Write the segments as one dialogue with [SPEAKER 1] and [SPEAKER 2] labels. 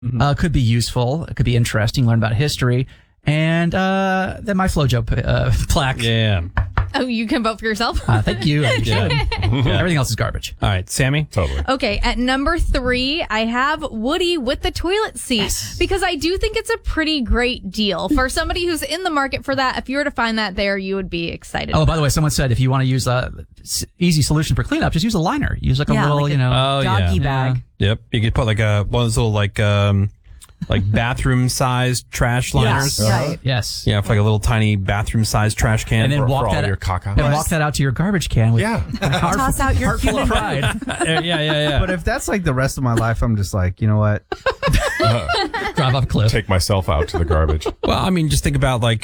[SPEAKER 1] Could be useful. It could be interesting. Learn about history. And then my FloJo plaque.
[SPEAKER 2] Yeah.
[SPEAKER 3] Oh, you can vote for yourself?
[SPEAKER 1] Thank you. Everything else is garbage.
[SPEAKER 2] All right, Sammy?
[SPEAKER 4] Totally.
[SPEAKER 3] Okay, at number 3, I have Woody with the toilet seat because I do think it's a pretty great deal. For somebody who's in the market for that, if you were to find that there, you would be excited.
[SPEAKER 1] Oh, by the way, someone said if you want to use a easy solution for cleanup, just use a liner. Use like a little,
[SPEAKER 5] doggy bag.
[SPEAKER 2] Yep. You could put like one of those little like bathroom-sized trash liners.
[SPEAKER 5] Yes. Right.
[SPEAKER 1] Yes.
[SPEAKER 2] Yeah, for like a little tiny bathroom-sized trash can.
[SPEAKER 1] And then
[SPEAKER 4] for
[SPEAKER 1] walk
[SPEAKER 4] all
[SPEAKER 1] that
[SPEAKER 4] your caca.
[SPEAKER 1] and walk that out to your garbage can with
[SPEAKER 5] Toss out your
[SPEAKER 1] heart full of pride.
[SPEAKER 2] yeah.
[SPEAKER 6] But if that's like the rest of my life, I'm just like, you know what?
[SPEAKER 1] Drive off a cliff.
[SPEAKER 4] Take myself out to the garbage.
[SPEAKER 2] Well, I mean, just think about like,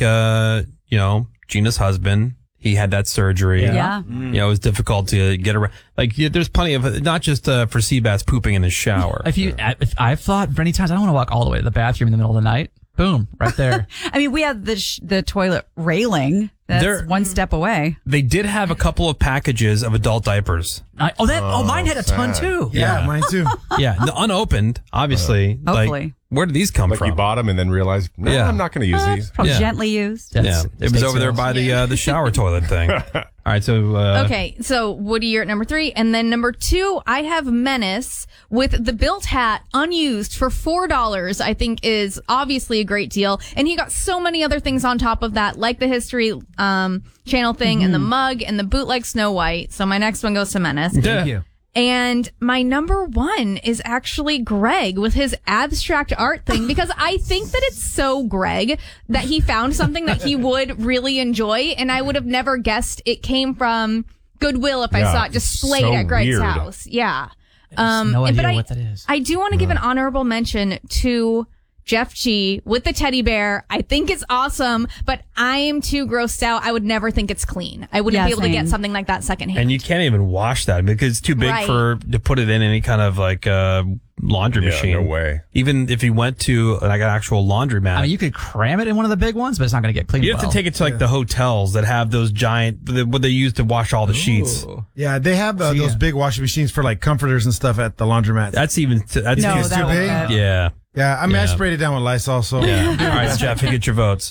[SPEAKER 2] Gina's husband. He had that surgery.
[SPEAKER 5] Yeah.
[SPEAKER 2] It was difficult to get around. Like, there's plenty of, not just for Seabass pooping in his shower.
[SPEAKER 1] If I've thought many times, I don't want to walk all the way to the bathroom in the middle of the night. Boom, right there.
[SPEAKER 5] I mean, we have the toilet railing. That's one step away.
[SPEAKER 2] They did have a couple of packages of adult diapers.
[SPEAKER 1] Mine had a ton too.
[SPEAKER 6] Yeah, mine too.
[SPEAKER 2] Yeah, unopened, obviously.
[SPEAKER 5] Hopefully.
[SPEAKER 2] Like, where did these come
[SPEAKER 4] Like
[SPEAKER 2] from?
[SPEAKER 4] you bought them and then realized, no,
[SPEAKER 2] Yeah.
[SPEAKER 4] I'm not going to use these.
[SPEAKER 2] Yeah.
[SPEAKER 5] Gently used.
[SPEAKER 2] Yeah, it was over there by the shower toilet thing. All right, so
[SPEAKER 3] Okay, so Woody, you're at number 3. And then number 2, I have Menace with the built hat unused for $4, I think is obviously a great deal. And he got so many other things on top of that, like the History Channel thing and the mug and the boot like Snow White. So my next one goes to Menace.
[SPEAKER 1] Thank you.
[SPEAKER 3] And my number 1 is actually Greg with his abstract art thing, because I think that it's so Greg that he found something that he would really enjoy. And I would have never guessed it came from Goodwill if I saw it displayed
[SPEAKER 4] so
[SPEAKER 3] at Greg's
[SPEAKER 4] weird.
[SPEAKER 3] house. Yeah.
[SPEAKER 1] No
[SPEAKER 3] but
[SPEAKER 1] idea what that is.
[SPEAKER 3] I do want to give an honorable mention to Jeff G with the teddy bear. I think it's awesome, but I am too grossed out. I would never think it's clean. I wouldn't be able to get something like that secondhand.
[SPEAKER 2] and you can't even wash that because it's too big to put it in any kind of like laundry machine.
[SPEAKER 4] No way.
[SPEAKER 2] Even if you went to like an actual laundromat.
[SPEAKER 1] I mean, you could cram it in one of the big ones, but it's not going to get clean.
[SPEAKER 2] You have to take it to like the hotels that have those giant, what they use to wash all the sheets.
[SPEAKER 6] Yeah, they have those big washing machines for like comforters and stuff at the laundromat.
[SPEAKER 2] That's even,
[SPEAKER 5] No,
[SPEAKER 6] too
[SPEAKER 5] that
[SPEAKER 6] big?
[SPEAKER 5] won't.
[SPEAKER 2] yeah.
[SPEAKER 6] Yeah, I mean, I sprayed it down with Lysol, so.
[SPEAKER 2] Yeah. All right, Jeff, you get your votes.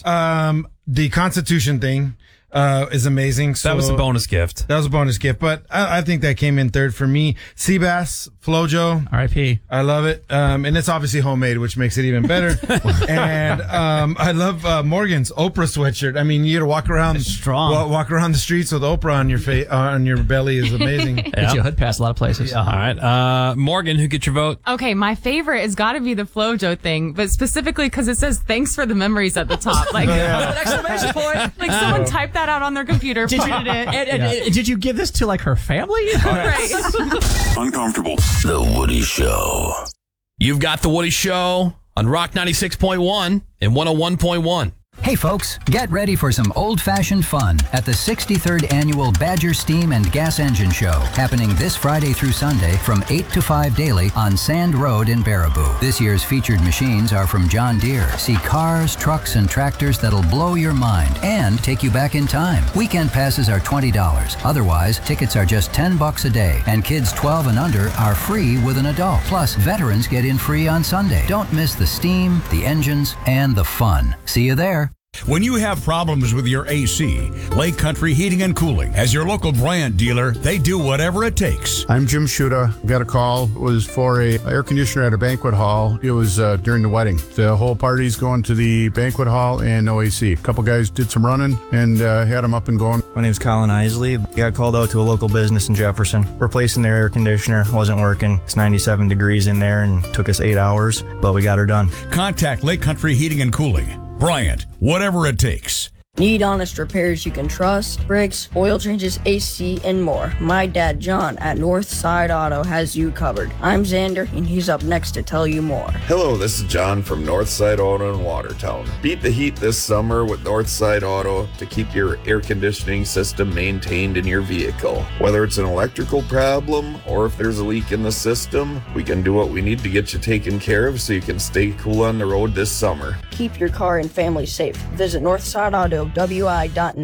[SPEAKER 6] The Constitution thing is amazing. So
[SPEAKER 2] That was a bonus gift.
[SPEAKER 6] That was a bonus gift, but I think that came in third for me. Seabass, FloJo.
[SPEAKER 1] R.I.P.
[SPEAKER 6] I love it. And it's obviously homemade, which makes it even better. And I love Morgan's Oprah sweatshirt. I mean, you gotta walk around walk around the streets with Oprah on your face, on your belly is amazing.
[SPEAKER 1] Get you a hood pass a lot of places.
[SPEAKER 2] All right. Morgan, who gets your vote?
[SPEAKER 7] Okay, my favorite has got to be the FloJo thing, but specifically because it says "Thanks for the memories" at the top. Like,
[SPEAKER 1] Exclamation point.
[SPEAKER 7] like someone typed that out on their computer, printed it.
[SPEAKER 1] And did you give this to like her family?
[SPEAKER 7] Right.
[SPEAKER 8] Uncomfortable. The Woody Show.
[SPEAKER 2] You've got The Woody Show on Rock 96.1 and 101.1.
[SPEAKER 9] Hey folks, get ready for some old-fashioned fun at the 63rd Annual Badger Steam and Gas Engine Show, happening this Friday through Sunday from 8 to 5 daily on Sand Road in Baraboo. This year's featured machines are from John Deere. See cars, trucks, and tractors that'll blow your mind and take you back in time. Weekend passes are $20. Otherwise, tickets are just $10 a day, and kids 12 and under are free with an adult. Plus, veterans get in free on Sunday. Don't miss the steam, the engines, and the fun. See you there.
[SPEAKER 8] When you have problems with your AC, Lake Country Heating and Cooling, as your local Bryant dealer, they do whatever it takes.
[SPEAKER 10] I'm Jim Shuda. Got a call. It was for a air conditioner at a banquet hall. It was during the wedding. The whole party's going to the banquet hall and no AC. A couple guys did some running and had them up and going.
[SPEAKER 11] My name's Colin Isley. Got called out to a local business in Jefferson. Replacing their air conditioner wasn't working. It's 97 degrees in there and took us 8 hours, but we got her done.
[SPEAKER 8] Contact Lake Country Heating and Cooling. Bryant, whatever it takes.
[SPEAKER 12] Need honest repairs you can trust, brakes, oil changes, AC, and more. My dad, John, at Northside Auto has you covered. I'm Xander, and he's up next to tell you more.
[SPEAKER 13] Hello, this is John from Northside Auto in Watertown. Beat the heat this summer with Northside Auto to keep your air conditioning system maintained in your vehicle. Whether it's an electrical problem or if there's a leak in the system, we can do what we need to get you taken care of so you can stay cool on the road this summer.
[SPEAKER 12] Keep your car and family safe. Visit NorthsideAutoWI.net.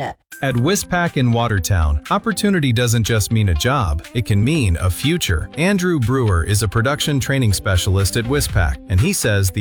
[SPEAKER 14] At Wispac in Watertown, opportunity doesn't just mean a job, it can mean a future. Andrew Brewer is a production training specialist at Wispac, and he says the